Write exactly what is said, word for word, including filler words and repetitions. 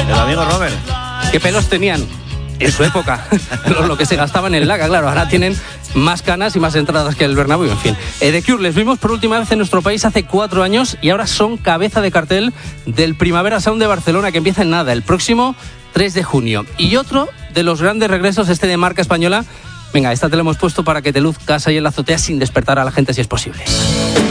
El amigo Robert. ¿Qué pelos tenían en su época? Lo que se gastaba en el Laga, claro. Ahora tienen más canas y más entradas que el Bernabéu, en fin. Eh, The Cure les vimos por última vez en nuestro país hace cuatro años y ahora son cabeza de cartel del Primavera Sound de Barcelona, que empieza en nada, el próximo tres de junio. Y otro de los grandes regresos, este de marca española. Venga, esta te la hemos puesto para que te luzcas ahí en la azotea sin despertar a la gente si es posible.